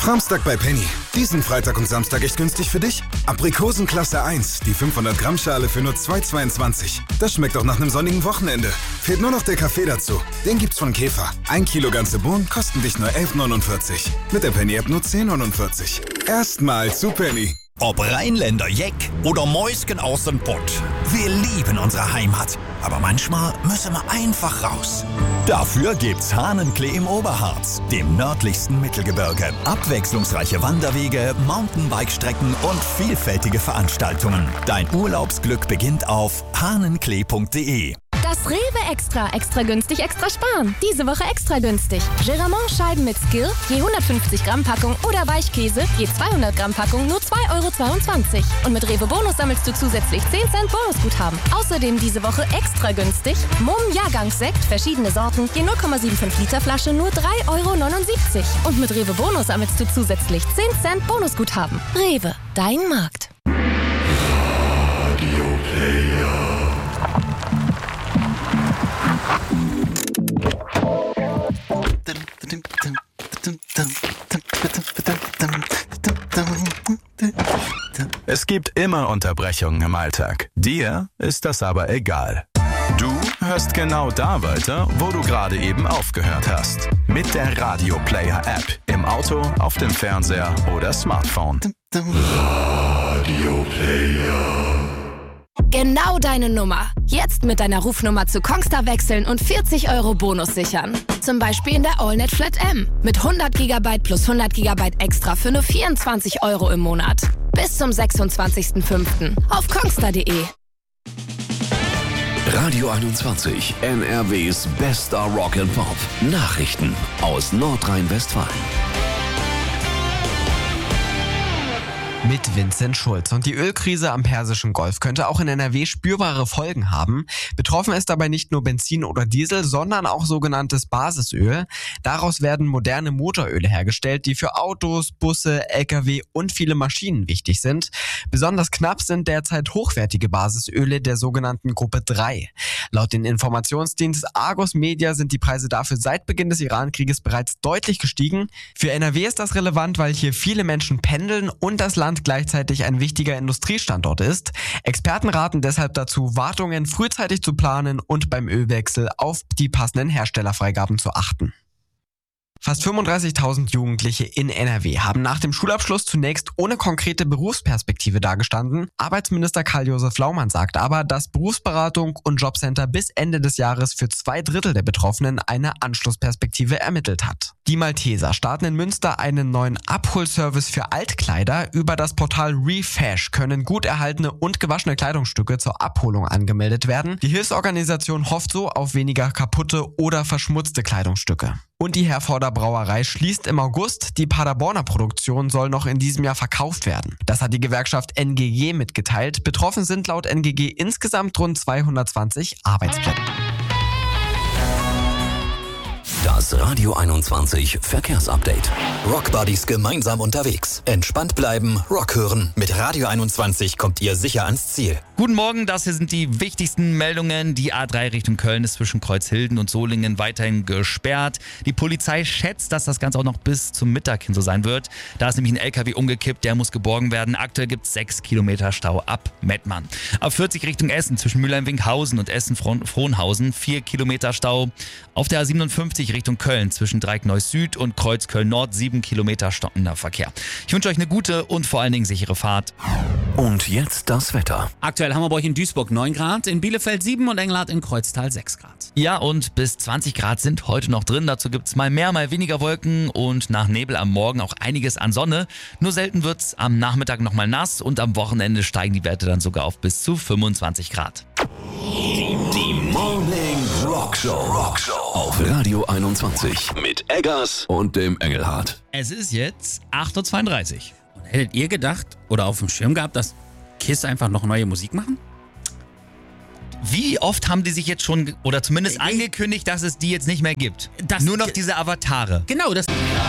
Samstag bei Penny. Diesen Freitag und Samstag echt günstig für dich? Aprikosen Klasse 1, die 500 Gramm Schale für nur 2,22. Das schmeckt auch nach einem sonnigen Wochenende. Fehlt nur noch der Kaffee dazu. Den gibt's von Käfer. 1 Kilo ganze Bohnen kosten dich nur 11,49. Mit der Penny-App nur 10,49. Erstmal zu Penny. Ob Rheinländer Jeck oder Mäusken aus dem Pott. Wir lieben unsere Heimat. Aber manchmal müssen wir einfach raus. Dafür gibt's Hahnenklee im Oberharz, dem nördlichsten Mittelgebirge. Abwechslungsreiche Wanderwege, Mountainbike-Strecken und vielfältige Veranstaltungen. Dein Urlaubsglück beginnt auf hahnenklee.de. Das Rewe Extra günstig, extra sparen. Diese Woche extra günstig. Geramont-Scheiben mit Skill, je 150 Gramm Packung oder Weichkäse, je 200 Gramm Packung, nur 2,22 €. Und mit Rewe Bonus sammelst du zusätzlich 10 Cent Bonusguthaben. Außerdem diese Woche extra günstig. Mumm Jahrgangssekt, verschiedene Sorten, je 0,75 Liter Flasche, nur 3,79 €. Und mit Rewe Bonus sammelst du zusätzlich 10 Cent Bonusguthaben. Rewe, dein Markt. Radio Player. Es gibt immer Unterbrechungen im Alltag. Dir ist das aber egal. Du hörst genau da weiter, wo du gerade eben aufgehört hast. Mit der Radio Player App. Im Auto, auf dem Fernseher oder Smartphone. Radio Player. Genau deine Nummer. Jetzt mit deiner Rufnummer zu Kongstar wechseln und 40 € Bonus sichern. Zum Beispiel in der AllNet Flat M. Mit 100 GB plus 100 GB extra für nur 24 € im Monat. Bis zum 26.05. auf kongstar.de. Radio 21, NRWs bester Rock and Pop. Nachrichten aus Nordrhein-Westfalen. Mit Vincent Schulz. Und die Ölkrise am Persischen Golf könnte auch in NRW spürbare Folgen haben. Betroffen ist dabei nicht nur Benzin oder Diesel, sondern auch sogenanntes Basisöl. Daraus werden moderne Motoröle hergestellt, die für Autos, Busse, Lkw und viele Maschinen wichtig sind. Besonders knapp sind derzeit hochwertige Basisöle der sogenannten Gruppe 3. Laut den Informationsdienst Argus Media sind die Preise dafür seit Beginn des Iran-Krieges bereits deutlich gestiegen. Für NRW ist das relevant, weil hier viele Menschen pendeln und das Land gleichzeitig ein wichtiger Industriestandort ist. Experten raten deshalb dazu, Wartungen frühzeitig zu planen und beim Ölwechsel auf die passenden Herstellerfreigaben zu achten. Fast 35.000 Jugendliche in NRW haben nach dem Schulabschluss zunächst ohne konkrete Berufsperspektive dagestanden. Arbeitsminister Karl-Josef Laumann sagt aber, dass Berufsberatung und Jobcenter bis Ende des Jahres für 2/3 der Betroffenen eine Anschlussperspektive ermittelt hat. Die Malteser starten in Münster einen neuen Abholservice für Altkleider. Über das Portal Refash können gut erhaltene und gewaschene Kleidungsstücke zur Abholung angemeldet werden. Die Hilfsorganisation hofft so auf weniger kaputte oder verschmutzte Kleidungsstücke. Und die Herforder Brauerei schließt im August. Die Paderborner Produktion soll noch in diesem Jahr verkauft werden. Das hat die Gewerkschaft NGG mitgeteilt. Betroffen sind laut NGG insgesamt rund 220 Arbeitsplätze. Das Radio 21 Verkehrsupdate. Rockbuddies gemeinsam unterwegs. Entspannt bleiben, Rock hören. Mit Radio 21 kommt ihr sicher ans Ziel. Guten Morgen, das hier sind die wichtigsten Meldungen. Die A3 Richtung Köln ist zwischen Kreuzhilden und Solingen weiterhin gesperrt. Die Polizei schätzt, dass das Ganze auch noch bis zum Mittag hin so sein wird. Da ist nämlich ein LKW umgekippt, der muss geborgen werden. Aktuell gibt es 6 Kilometer Stau ab Mettmann. A40 Richtung Essen zwischen Mülheim-Winkhausen und Essen-Frohnhausen 4 Kilometer Stau. Auf der A57 Richtung Köln zwischen Dreieckneuss Süd und Kreuzköln Nord 7 Kilometer stockender Verkehr. Ich wünsche euch eine gute und vor allen Dingen sichere Fahrt. Und jetzt das Wetter. Aktuell haben wir bei euch in Duisburg 9 Grad, in Bielefeld 7 und Englard in Kreuztal 6 Grad. Ja, und bis 20 Grad sind heute noch drin. Dazu gibt es mal mehr, mal weniger Wolken und nach Nebel am Morgen auch einiges an Sonne. Nur selten wird es am Nachmittag nochmal nass und am Wochenende steigen die Werte dann sogar auf bis zu 25 Grad. Die Morning Rockshow auf Radio 21 mit Eggers und dem Engelhardt. Es ist jetzt 8:32 Uhr. Und hättet ihr gedacht oder auf dem Schirm gehabt, dass KISS einfach noch neue Musik machen? Wie oft haben die sich jetzt schon, oder zumindest angekündigt, dass es die jetzt nicht mehr gibt? Nur noch diese Avatare. Genau, das...